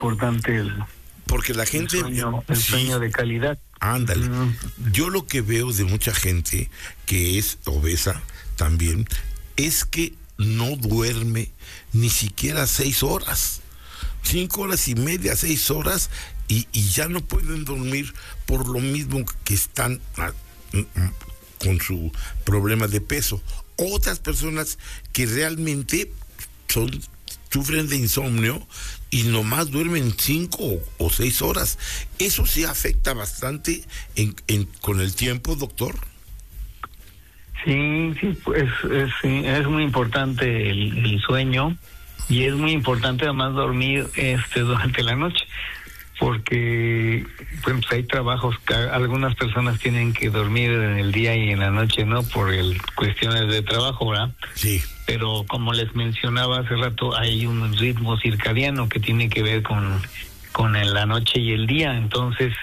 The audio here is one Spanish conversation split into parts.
importante porque la gente... el sueño de calidad. Ándale. Yo lo que veo de mucha gente que es obesa también es que no duerme ni siquiera 6 horas. 5 horas y media, 6 horas, y ya no pueden dormir por lo mismo que están con su problema de peso. Otras personas que realmente sufren de insomnio y nomás duermen 5 o 6 horas. ¿Eso sí afecta bastante con el tiempo, doctor? Sí, pues es muy importante el sueño, y es muy importante además dormir durante la noche, porque pues hay trabajos que algunas personas tienen que dormir en el día y en la noche, ¿no? Por cuestiones de trabajo, ¿verdad? Sí. Pero como les mencionaba hace rato, hay un ritmo circadiano que tiene que ver con la noche y el día. Entonces,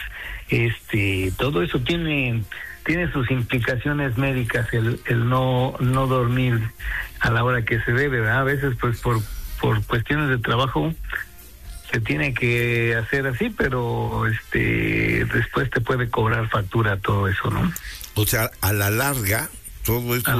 todo eso tiene sus implicaciones médicas, el no dormir a la hora que se debe, ¿verdad? A veces pues por cuestiones de trabajo se tiene que hacer así, pero después te puede cobrar factura todo eso, ¿no? O sea, a la larga, todo esto,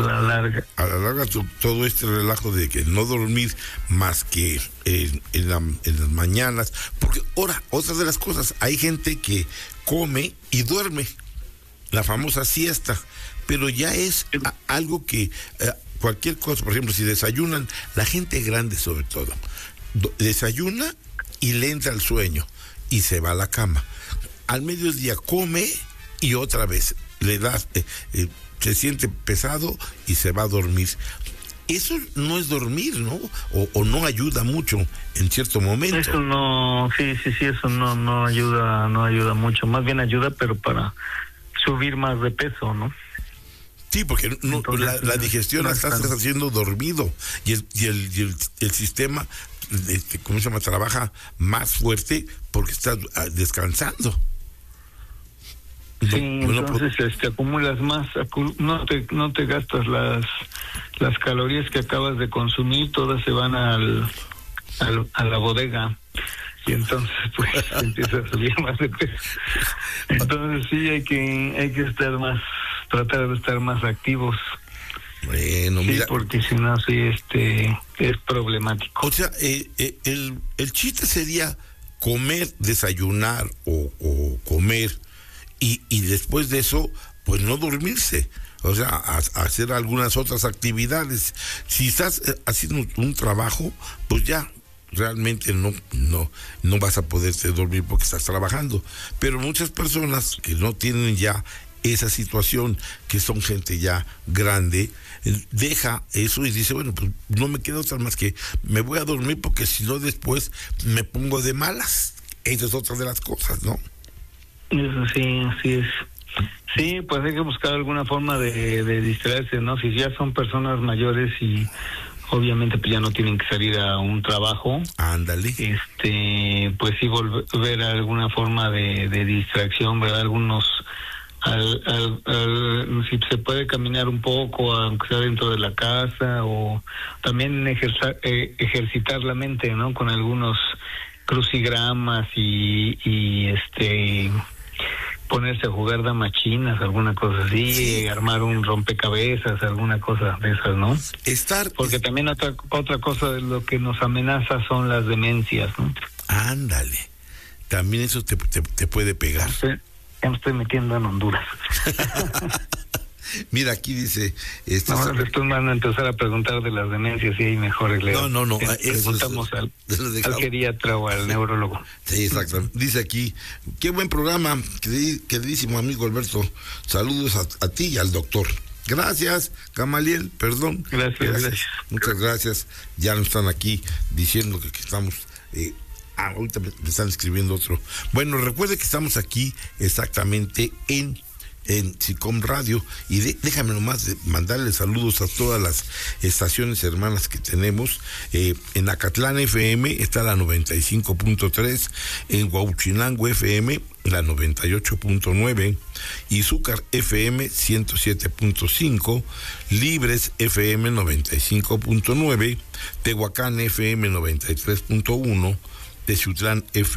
todo este relajo de que no dormir más que en las mañanas, porque ahora, otra de las cosas, hay gente que come y duerme, la famosa siesta, pero ya es algo que cualquier cosa, por ejemplo, si desayunan, la gente grande sobre todo, desayuna y le entra el sueño y se va a la cama. Al mediodía come y otra vez le da, se siente pesado y se va a dormir. Eso no es dormir, ¿no? O no ayuda mucho en cierto momento. Eso no, sí, eso no ayuda mucho. Más bien ayuda, pero para subir más de peso, ¿no? Sí, porque la digestión la estás haciendo dormido y el sistema, ¿cómo se llama? Trabaja más fuerte porque estás descansando. Sí, entonces acumulas más, no te gastas las calorías que acabas de consumir, todas se van a la bodega, y entonces pues empieza a subir más de peso. Entonces sí hay que tratar de estar más activos. Bueno, sí, mira, porque si no sí es problemático. O sea, el chiste sería comer, desayunar o comer y después de eso pues no dormirse, o sea, hacer algunas otras actividades. Si estás haciendo un trabajo, pues ya realmente no vas a poderte dormir porque estás trabajando. Pero muchas personas que no tienen ya esa situación, que son gente ya grande, deja eso y dice, bueno, pues no me queda otra más que me voy a dormir porque si no después me pongo de malas. Esa es otra de las cosas, ¿no? Eso sí, así es. Sí, pues hay que buscar alguna forma de distraerse, ¿no? Si ya son personas mayores y obviamente pues ya no tienen que salir a un trabajo. Ándale. Pues sí volver a alguna forma de distracción, ¿verdad? Algunos si se puede caminar un poco, aunque sea dentro de la casa, o también ejercitar la mente, ¿no? Con algunos crucigramas y ponerse a jugar damas chinas, alguna cosa así, sí. Armar un rompecabezas, alguna cosa de esas, ¿no? Porque también otra cosa de lo que nos amenaza son las demencias, ¿no? Ándale, también eso te puede pegar. Ya me estoy metiendo en Honduras. Mira, aquí dice... después van a empezar a preguntar de las demencias y ahí mejor le preguntamos al geriatra o al neurólogo. Sí, exacto. Dice aquí, qué buen programa, queridísimo amigo Alberto. Saludos a ti y al doctor. Gracias, Gamaliel, perdón. Gracias. Muchas gracias. Ya nos están aquí diciendo que estamos... ahorita me están escribiendo otro. Bueno, recuerde que estamos aquí exactamente en SICOM Radio, y déjame nomás mandarle saludos a todas las estaciones hermanas que tenemos. En Acatlán FM está la 95.3, en Huauchinango FM la 98.9, Izúcar FM 107.5, Libres FM 95.9, Tehuacán FM 93.1, Texutlán F.